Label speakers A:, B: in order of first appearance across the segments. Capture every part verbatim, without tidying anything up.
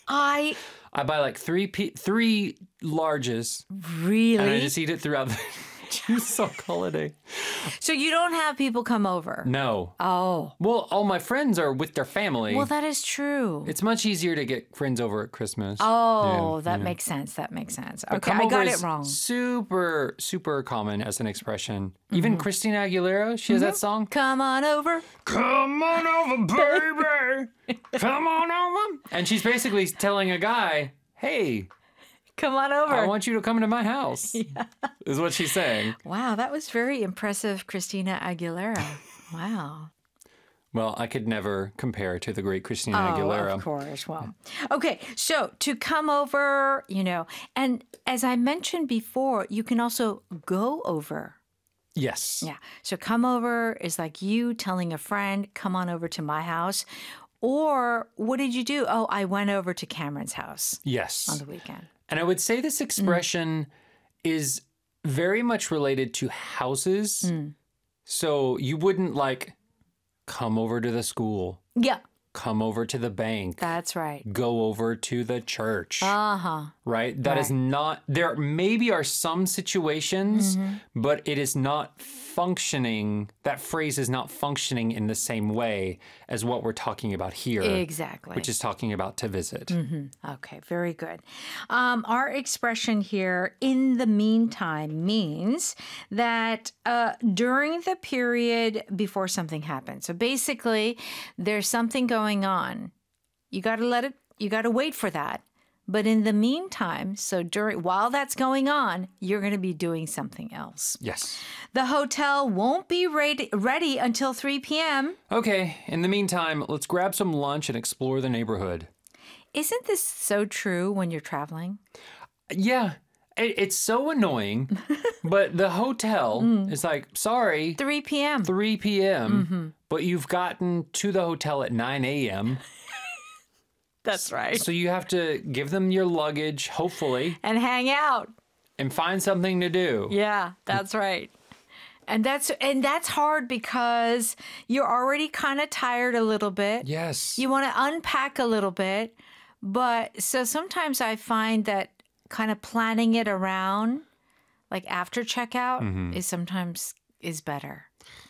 A: I
B: I buy like three pe- three larges,
A: really.
B: and I just eat it throughout the juice on holiday.
A: So you don't have people come over?
B: No.
A: Oh.
B: Well, all my friends are with their family.
A: Well, that is true.
B: It's much easier to get friends over at Christmas.
A: Oh,
B: Yeah,
A: that
B: yeah.
A: makes sense. That makes sense.
B: But
A: Okay,
B: come
A: I
B: over
A: got
B: is
A: it wrong.
B: Super, super common as an expression. Even Christina Aguilera, she has that song.
A: Come on over.
B: Come on over, baby. Come on over. And she's basically telling a guy, hey,
A: Come on over.
B: I want you to come to my house, is what she's saying.
A: Wow, that was very impressive, Christina Aguilera. Wow.
B: Well, I could never compare to the great Christina
A: Oh,
B: Aguilera.
A: of course. Well, okay. So to come over, you know, and as I mentioned before, you can also go over.
B: Yes.
A: Yeah. So come over is like you telling a friend, come on over to my house. Or what did you do? Oh, I went over to Cameron's house
B: Yes.
A: on the weekend.
B: And I would say this expression mm. is very much related to houses. Mm. So you wouldn't like come over to the school.
A: Yeah.
B: Come over to the bank.
A: That's right.
B: Go over to the church.
A: Uh-huh.
B: Right? That
A: right.
B: is not, there maybe are some situations, mm-hmm. but it is not functioning, that phrase is not functioning in the same way as what we're talking about here.
A: Exactly.
B: Which is talking about to visit.
A: Mm-hmm. Okay, very good. Um, our expression here, in the meantime, means that uh, during the period before something happens. So basically, there's something going on. You got to let it, you got to wait for that. But in the meantime, so during while that's going on, you're going to be doing something else.
B: Yes.
A: The hotel won't be ready, ready until three p.m.
B: Okay. In the meantime, let's grab some lunch and explore the neighborhood.
A: Isn't this so true when you're traveling?
B: Yeah. It, it's so annoying. But the hotel mm. is like, sorry.
A: three p.m.
B: three p.m. Mm-hmm. But you've gotten to the hotel at nine a.m.
A: That's right.
B: So you have to give them your luggage, hopefully.
A: And hang out.
B: And find something to do.
A: Yeah, that's right. And that's and that's hard because you're already kind of tired a little bit.
B: Yes.
A: You want to unpack a little bit. But so sometimes I find that kind of planning it around, like after checkout, mm-hmm. is sometimes is better.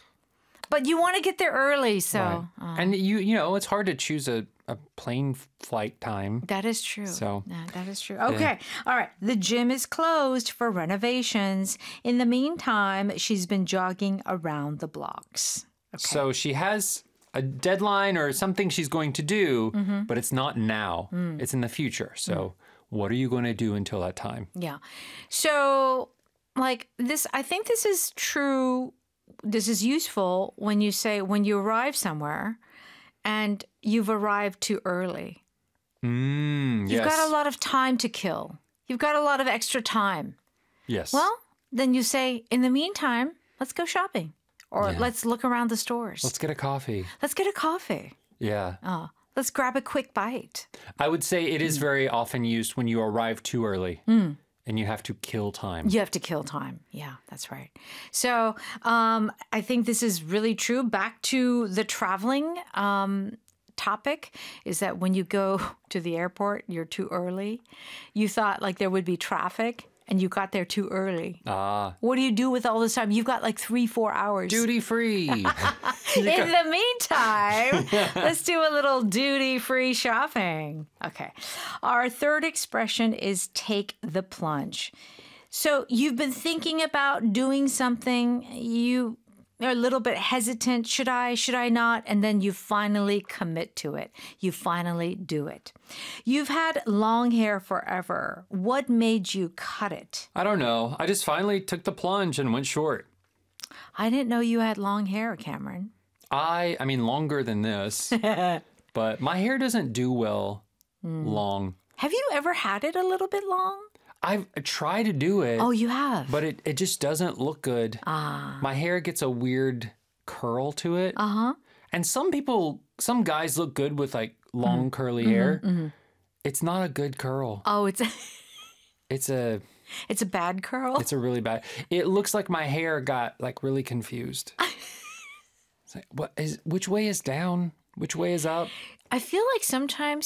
A: But you want to get there early, so.
B: Right.
A: Uh,
B: and you you know, it's hard to choose a, a plane flight time.
A: That is true.
B: So.
A: Yeah, that is true. Okay. Yeah. All right. The gym is closed for renovations. In the meantime, she's been jogging around the blocks. Okay.
B: So she has a deadline or something she's going to do, mm-hmm. but it's not now. Mm. It's in the future. So mm. what are you going to do until that time?
A: Yeah. So, like this, I think this is true. This is useful when you say, when you arrive somewhere and you've arrived too early.
B: Mm,
A: You've
B: yes.
A: got a lot of time to kill. You've got a lot of extra time.
B: Yes.
A: Well, then you say, in the meantime, let's go shopping. Or
B: yeah.
A: let's look around the stores.
B: Let's get a coffee.
A: Let's get a coffee.
B: Yeah.
A: Oh, let's grab a quick bite.
B: I would say it is very often used when you arrive too early. Mm. And you have to kill time.
A: You have to kill time. Yeah, that's right. So um, I think this is really true. Back to the traveling um, topic is that when you go to the airport, you're too early. You thought like there would be traffic and you got there too early.
B: Ah.
A: What do you do with all this time? You've got like three, four hours.
B: Duty free.
A: In the meantime, let's do a little duty-free shopping. Okay. Our third expression is take the plunge. So you've been thinking about doing something. You are a little bit hesitant. Should I? Should I not? And then you finally commit to it. You finally do it. You've had long hair forever. What made you cut it?
B: I don't know. I just finally took the plunge and went short.
A: I didn't know you had long hair, Cameron.
B: I, I mean, longer than this, but my hair doesn't do well mm. long.
A: Have you ever had it a little bit long?
B: I've tried to do it.
A: Oh, you have?
B: But it, it just doesn't look good.
A: Ah.
B: My hair gets a weird curl to it.
A: Uh-huh.
B: And some people, some guys look good with like long mm. curly
A: mm-hmm,
B: hair.
A: Mm-hmm.
B: It's not a good curl.
A: Oh, it's a...
B: It's a...
A: It's a bad curl?
B: It's a really bad... It looks like my hair got like really confused. It's like, what is, which way is down? Which way is up?
A: I feel like sometimes